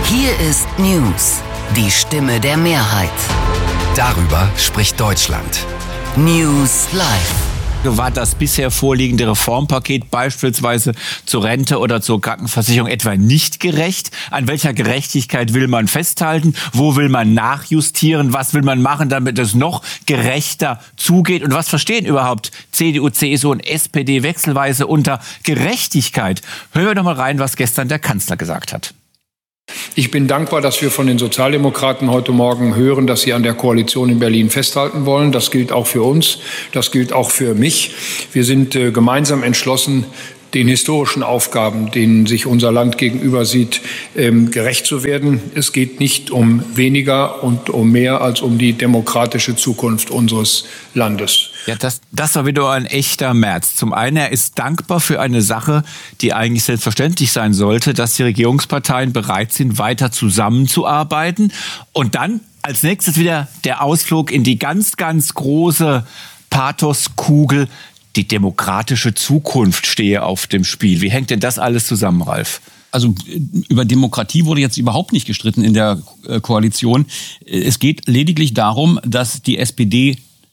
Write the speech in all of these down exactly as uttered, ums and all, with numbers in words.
Hier ist News, die Stimme der Mehrheit. Darüber spricht Deutschland. News Live. War das bisher vorliegende Reformpaket beispielsweise zur Rente oder zur Krankenversicherung etwa nicht gerecht? An welcher Gerechtigkeit will man festhalten? Wo will man nachjustieren? Was will man machen, damit es noch gerechter zugeht? Und was verstehen überhaupt C D U, C S U und S P D wechselweise unter Gerechtigkeit? Hören wir doch mal rein, was gestern der Kanzler gesagt hat. Ich bin dankbar, dass wir von den Sozialdemokraten heute Morgen hören, dass sie an der Koalition in Berlin festhalten wollen. Das gilt auch für uns. Das gilt auch für mich. Wir sind äh, gemeinsam entschlossen, den historischen Aufgaben, denen sich unser Land gegenüber sieht, ähm, gerecht zu werden. Es geht nicht um weniger und um mehr als um die demokratische Zukunft unseres Landes. Ja, das, das war wieder ein echter Merz. Zum einen, er ist dankbar für eine Sache, die eigentlich selbstverständlich sein sollte, dass die Regierungsparteien bereit sind, weiter zusammenzuarbeiten. Und dann als nächstes wieder der Ausflug in die ganz, ganz große Pathoskugel. Die demokratische Zukunft stehe auf dem Spiel. Wie hängt denn das alles zusammen, Ralf? Also über Demokratie wurde jetzt überhaupt nicht gestritten in der Koalition. Es geht lediglich darum, dass die S P D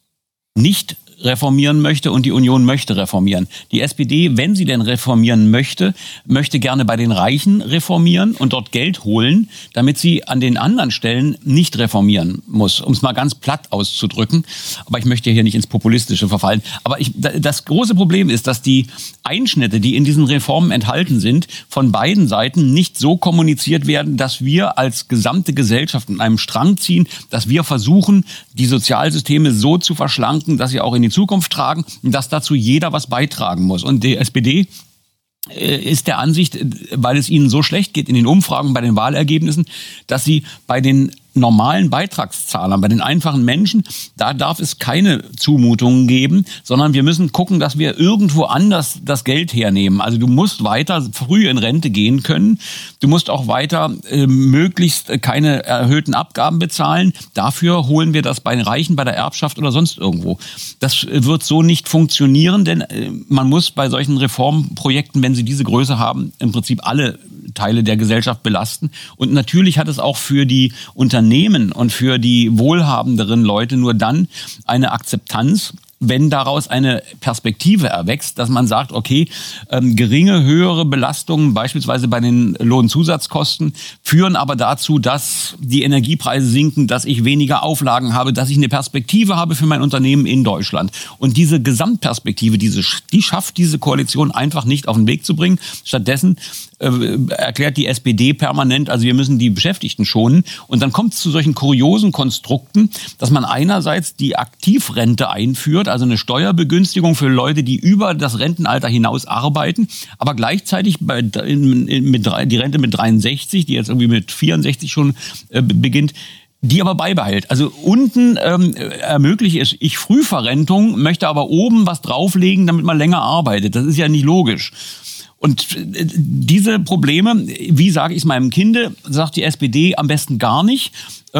nicht reformieren möchte und die Union möchte reformieren. Die S P D, wenn sie denn reformieren möchte, möchte gerne bei den Reichen reformieren und dort Geld holen, damit sie an den anderen Stellen nicht reformieren muss, um es mal ganz platt auszudrücken. Aber ich möchte hier nicht ins Populistische verfallen. Aber ich, das große Problem ist, dass die Einschnitte, die in diesen Reformen enthalten sind, von beiden Seiten nicht so kommuniziert werden, dass wir als gesamte Gesellschaft an einem Strang ziehen, dass wir versuchen, die Sozialsysteme so zu verschlanken, dass sie auch in die Zukunft tragen und dass dazu jeder was beitragen muss. Und die S P D ist der Ansicht, weil es ihnen so schlecht geht in den Umfragen, bei den Wahlergebnissen, dass sie bei den normalen Beitragszahlern, bei den einfachen Menschen, da darf es keine Zumutungen geben, sondern wir müssen gucken, dass wir irgendwo anders das Geld hernehmen. Also du musst weiter früh in Rente gehen können. Du musst auch weiter äh, möglichst keine erhöhten Abgaben bezahlen. Dafür holen wir das bei den Reichen, bei der Erbschaft oder sonst irgendwo. Das wird so nicht funktionieren, denn äh, man muss bei solchen Reformprojekten, wenn sie diese Größe haben, im Prinzip alle Teile der Gesellschaft belasten. Und natürlich hat es auch für die Unternehmen und für die wohlhabenderen Leute nur dann eine Akzeptanz, wenn daraus eine Perspektive erwächst, dass man sagt, okay, ähm, geringe, höhere Belastungen, beispielsweise bei den Lohnzusatzkosten, führen aber dazu, dass die Energiepreise sinken, dass ich weniger Auflagen habe, dass ich eine Perspektive habe für mein Unternehmen in Deutschland. Und diese Gesamtperspektive, diese, die schafft diese Koalition einfach nicht auf den Weg zu bringen. Stattdessen äh, erklärt die S P D permanent, also wir müssen die Beschäftigten schonen. Und dann kommt es zu solchen kuriosen Konstrukten, dass man einerseits die Aktivrente einführt, also eine Steuerbegünstigung für Leute, die über das Rentenalter hinaus arbeiten, aber gleichzeitig bei, in, in, mit, die Rente mit dreiundsechzig, die jetzt irgendwie mit vierundsechzig schon äh, beginnt, die aber beibehält. Also unten ähm, ermögliche ich Frühverrentung, möchte aber oben was drauflegen, damit man länger arbeitet. Das ist ja nicht logisch. Und diese Probleme, wie sage ich es meinem Kinde, sagt die S P D am besten gar nicht.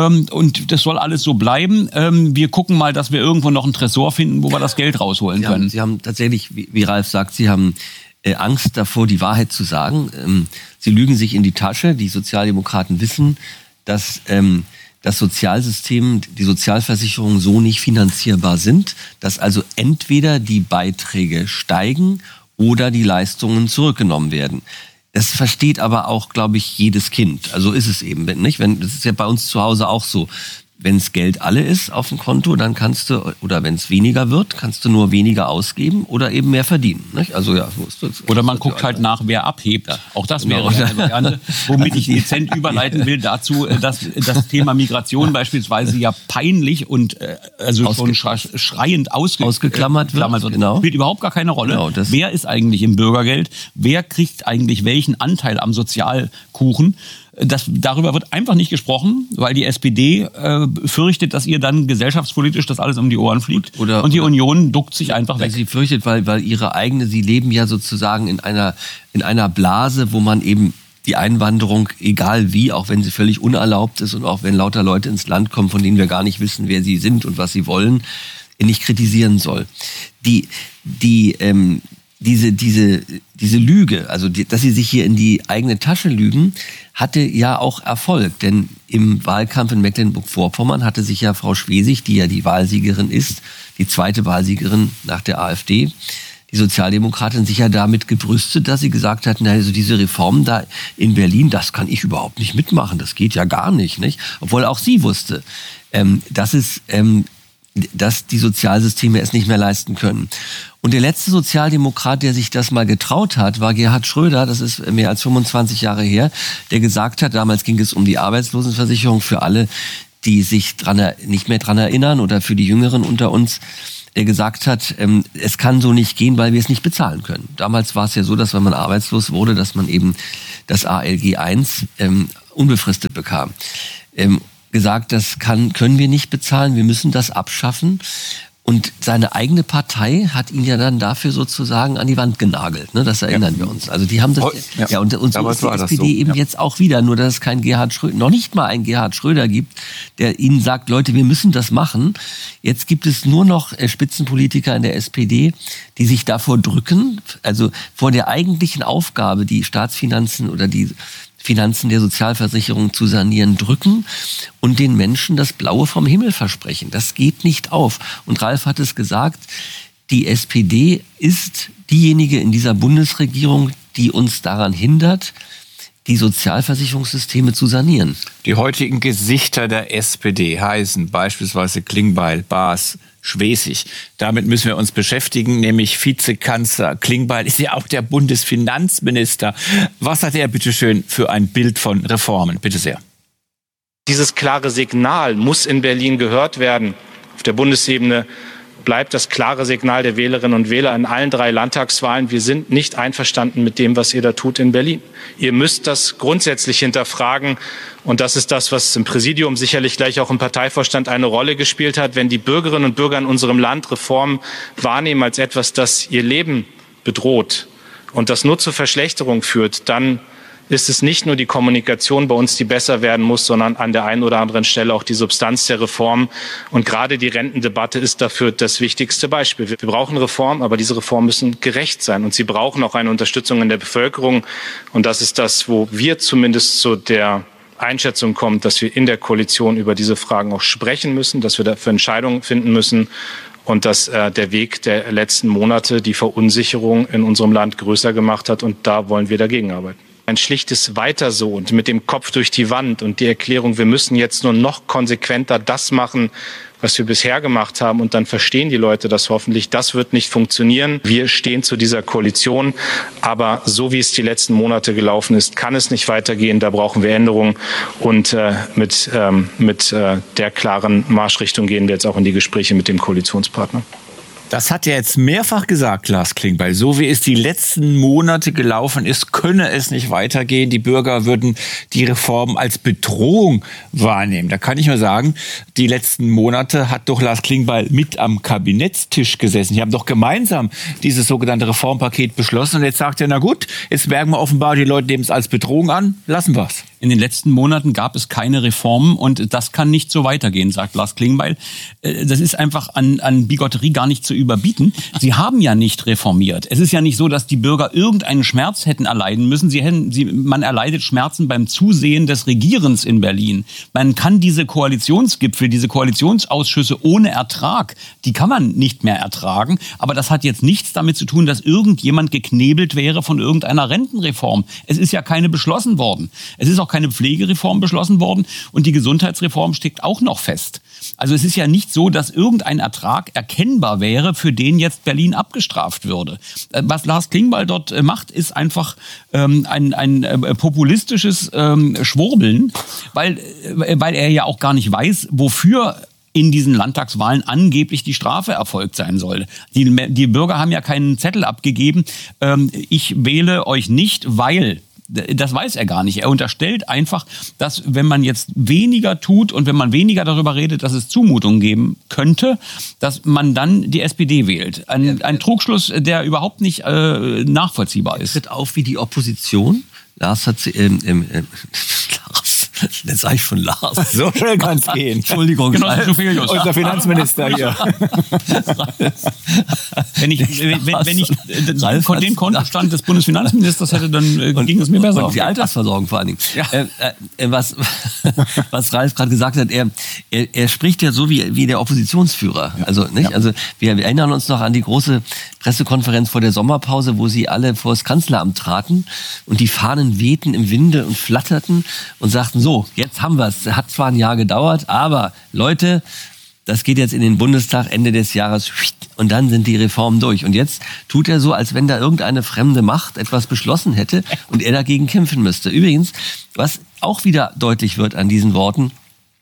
Und das soll alles so bleiben. Wir gucken mal, dass wir irgendwo noch einen Tresor finden, wo wir das Geld rausholen Sie können. Haben, Sie haben tatsächlich, wie Ralf sagt, Sie haben Angst davor, die Wahrheit zu sagen. Sie lügen sich in die Tasche. Die Sozialdemokraten wissen, dass das Sozialsystem, die Sozialversicherungen so nicht finanzierbar sind, dass also entweder die Beiträge steigen oder die Leistungen zurückgenommen werden. Das versteht aber auch, glaube ich, jedes Kind. Also ist es eben nicht. Wenn, das ist ja bei uns zu Hause auch so. Wenn es Geld alle ist auf dem Konto, dann kannst du, oder wenn es weniger wird, kannst du nur weniger ausgeben oder eben mehr verdienen. Nicht? Also ja, so ist das. Oder man guckt halt nach, wer abhebt. Ja. Auch das wäre eine Variante, womit ich dezent überleiten will dazu, dass das Thema Migration beispielsweise ja peinlich und äh, also Ausge- schon schreiend ausge- ausgeklammert wird. wird. Genau. Spielt überhaupt gar keine Rolle. Genau, das wer ist eigentlich im Bürgergeld? Wer kriegt eigentlich welchen Anteil am Sozialkuchen? Das, darüber wird einfach nicht gesprochen, weil die S P D äh, fürchtet, dass ihr dann gesellschaftspolitisch das alles um die Ohren fliegt. Oder, und die oder, Union duckt sich einfach weg. Sie fürchtet, weil, weil ihre eigene, sie leben ja sozusagen in einer, in einer Blase, wo man eben die Einwanderung, egal wie, auch wenn sie völlig unerlaubt ist und auch wenn lauter Leute ins Land kommen, von denen wir gar nicht wissen, wer sie sind und was sie wollen, nicht kritisieren soll. Die, die, ähm, diese, diese, diese Lüge, also die, dass sie sich hier in die eigene Tasche lügen, hatte ja auch Erfolg. Denn im Wahlkampf in Mecklenburg-Vorpommern hatte sich ja Frau Schwesig, die ja die Wahlsiegerin ist, die zweite Wahlsiegerin nach der AfD, die Sozialdemokratin, sich ja damit gebrüstet, dass sie gesagt hat, na, also diese Reformen da in Berlin, das kann ich überhaupt nicht mitmachen, das geht ja gar nicht, nicht? Obwohl auch sie wusste, ähm, dass es, ähm, dass die Sozialsysteme es nicht mehr leisten können. Und der letzte Sozialdemokrat, der sich das mal getraut hat, war Gerhard Schröder, das ist mehr als fünfundzwanzig Jahre her, der gesagt hat, damals ging es um die Arbeitslosenversicherung für alle, die sich dran, nicht mehr dran erinnern oder für die Jüngeren unter uns, der gesagt hat, ähm, es kann so nicht gehen, weil wir es nicht bezahlen können. Damals war es ja so, dass wenn man arbeitslos wurde, dass man eben das A L G eins ähm, unbefristet bekam. Ähm, gesagt, das kann, können wir nicht bezahlen, wir müssen das abschaffen. Und seine eigene Partei hat ihn ja dann dafür sozusagen an die Wand genagelt. Ne? Das erinnern ja. wir uns. Also die haben das ja, ja und, und so ist die S P D so. eben ja. jetzt auch wieder. Nur dass es kein Gerhard Schröder, noch nicht mal einen Gerhard Schröder gibt, der ihnen sagt, Leute, wir müssen das machen. Jetzt gibt es nur noch Spitzenpolitiker in der S P D, die sich davor drücken, also vor der eigentlichen Aufgabe, die Staatsfinanzen oder die Finanzen der Sozialversicherung zu sanieren, drücken und den Menschen das Blaue vom Himmel versprechen. Das geht nicht auf. Und Ralf hat es gesagt, die S P D ist diejenige in dieser Bundesregierung, die uns daran hindert, die Sozialversicherungssysteme zu sanieren. Die heutigen Gesichter der S P D heißen beispielsweise Klingbeil, Baas, Schwesig. Damit müssen wir uns beschäftigen, nämlich Vizekanzler Klingbeil ist ja auch der Bundesfinanzminister. Was hat er bitteschön für ein Bild von Reformen? Bitte sehr. Dieses klare Signal muss in Berlin gehört werden. Auf der Bundesebene bleibt das klare Signal der Wählerinnen und Wähler in allen drei Landtagswahlen. Wir sind nicht einverstanden mit dem, was ihr da tut in Berlin. Ihr müsst das grundsätzlich hinterfragen. Und das ist das, was im Präsidium, sicherlich gleich auch im Parteivorstand eine Rolle gespielt hat. Wenn die Bürgerinnen und Bürger in unserem Land Reformen wahrnehmen als etwas, das ihr Leben bedroht und das nur zur Verschlechterung führt, dann ist es nicht nur die Kommunikation bei uns, die besser werden muss, sondern an der einen oder anderen Stelle auch die Substanz der Reform. Und gerade die Rentendebatte ist dafür das wichtigste Beispiel. Wir brauchen Reformen, aber diese Reformen müssen gerecht sein. Und sie brauchen auch eine Unterstützung in der Bevölkerung. Und das ist das, wo wir zumindest zu der Einschätzung kommen, dass wir in der Koalition über diese Fragen auch sprechen müssen, dass wir dafür Entscheidungen finden müssen. Und dass äh, der Weg der letzten Monate die Verunsicherung in unserem Land größer gemacht hat. Und da wollen wir dagegen arbeiten. Ein schlichtes Weiter so und mit dem Kopf durch die Wand und die Erklärung, wir müssen jetzt nur noch konsequenter das machen, was wir bisher gemacht haben. Und dann verstehen die Leute das hoffentlich. Das wird nicht funktionieren. Wir stehen zu dieser Koalition. Aber so wie es die letzten Monate gelaufen ist, kann es nicht weitergehen. Da brauchen wir Änderungen. Und äh, mit, ähm, mit äh, der klaren Marschrichtung gehen wir jetzt auch in die Gespräche mit dem Koalitionspartner. Das hat er jetzt mehrfach gesagt, Lars Klingbeil. So wie es die letzten Monate gelaufen ist, könne es nicht weitergehen. Die Bürger würden die Reform als Bedrohung wahrnehmen. Da kann ich nur sagen, die letzten Monate hat doch Lars Klingbeil mit am Kabinettstisch gesessen. Die haben doch gemeinsam dieses sogenannte Reformpaket beschlossen. Und jetzt sagt er, na gut, jetzt merken wir offenbar, die Leute nehmen es als Bedrohung an. Lassen wir es. In den letzten Monaten gab es keine Reformen und das kann nicht so weitergehen, sagt Lars Klingbeil. Das ist einfach an, an Bigotterie gar nicht zu überbieten. Sie haben ja nicht reformiert. Es ist ja nicht so, dass die Bürger irgendeinen Schmerz hätten erleiden müssen. Sie hätten, sie, man erleidet Schmerzen beim Zusehen des Regierens in Berlin. Man kann diese Koalitionsgipfel, diese Koalitionsausschüsse ohne Ertrag, die kann man nicht mehr ertragen. Aber das hat jetzt nichts damit zu tun, dass irgendjemand geknebelt wäre von irgendeiner Rentenreform. Es ist ja keine beschlossen worden. Es ist auch keine Pflegereform beschlossen worden und die Gesundheitsreform steckt auch noch fest. Also es ist ja nicht so, dass irgendein Ertrag erkennbar wäre, für den jetzt Berlin abgestraft würde. Was Lars Klingbeil dort macht, ist einfach ähm, ein, ein äh, populistisches ähm, Schwurbeln, weil, äh, weil er ja auch gar nicht weiß, wofür in diesen Landtagswahlen angeblich die Strafe erfolgt sein soll. Die, die Bürger haben ja keinen Zettel abgegeben. Ähm, ich wähle euch nicht, weil... Das weiß er gar nicht. Er unterstellt einfach, dass wenn man jetzt weniger tut und wenn man weniger darüber redet, dass es Zumutungen geben könnte, dass man dann die S P D wählt. Ein, ein Trugschluss, der überhaupt nicht äh, nachvollziehbar ist. Er tritt auf wie die Opposition. Lars hat, ähm, ähm, Lars, Jetzt sag ich schon Lars. So schnell kann's gehen. Entschuldigung. Unser Finanzminister hier. Wenn ich, wenn, wenn ich den, den Kontostand des Bundesfinanzministers hätte, dann äh, ging es mir besser. Und die Altersversorgung vor allen Dingen. Ja. Äh, äh, was, was Ralf gerade gesagt hat, er, er, er spricht ja so wie, wie der Oppositionsführer. Ja. Also, nicht? Ja. Also wir, wir erinnern uns noch an die große Pressekonferenz vor der Sommerpause, wo sie alle vor das Kanzleramt traten und die Fahnen wehten im Winde und flatterten und sagten, so, jetzt haben wir es. Hat zwar ein Jahr gedauert, aber Leute, das geht jetzt in den Bundestag Ende des Jahres und dann sind die Reformen durch. Und jetzt tut er so, als wenn da irgendeine fremde Macht etwas beschlossen hätte und er dagegen kämpfen müsste. Übrigens, was auch wieder deutlich wird an diesen Worten,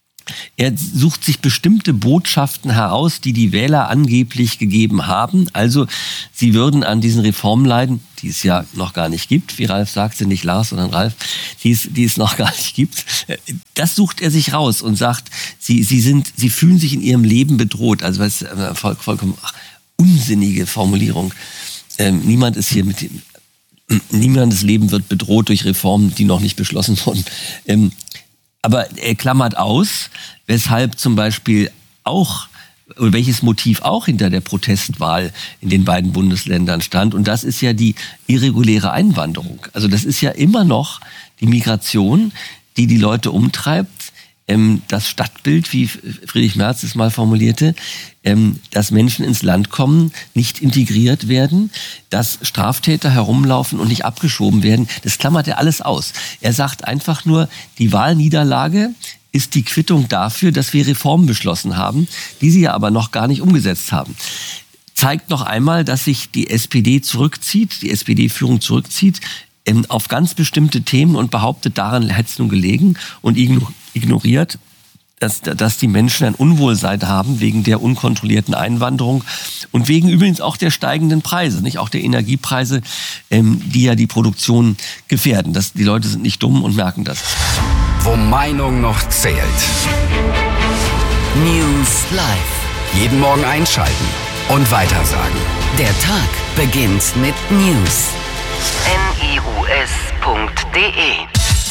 er sucht sich bestimmte Botschaften heraus, die die Wähler angeblich gegeben haben. Also sie würden an diesen Reformen leiden, die es ja noch gar nicht gibt, wie Ralf sagte, nicht Lars, sondern Ralf, die es, die es noch gar nicht gibt. Das sucht er sich raus und sagt, sie, sie, sind, sie fühlen sich in ihrem Leben bedroht. Also das ist eine voll, vollkommen ach, unsinnige Formulierung. Ähm, niemand ist hier mit dem, niemandes Leben wird bedroht durch Reformen, die noch nicht beschlossen wurden. Ähm, Aber er klammert aus, weshalb zum Beispiel auch, oder welches Motiv auch hinter der Protestwahl in den beiden Bundesländern stand. Und das ist ja die irreguläre Einwanderung. Also das ist ja immer noch die Migration, die die Leute umtreibt. Das Stadtbild, wie Friedrich Merz es mal formulierte, dass Menschen ins Land kommen, nicht integriert werden, dass Straftäter herumlaufen und nicht abgeschoben werden, das klammert er alles aus. Er sagt einfach nur, die Wahlniederlage ist die Quittung dafür, dass wir Reformen beschlossen haben, die sie ja aber noch gar nicht umgesetzt haben. Zeigt noch einmal, dass sich die S P D zurückzieht, die S P D-Führung zurückzieht, auf ganz bestimmte Themen und behauptet, daran hätte es nun gelegen und ignoriert, dass, dass die Menschen ein Unwohlsein haben wegen der unkontrollierten Einwanderung und wegen übrigens auch der steigenden Preise, nicht auch der Energiepreise, ähm, die ja die Produktion gefährden. Das, die Leute sind nicht dumm und merken das. Wo Meinung noch zählt. News Live. Jeden Morgen einschalten und weitersagen. Der Tag beginnt mit News. N I U S punkt D E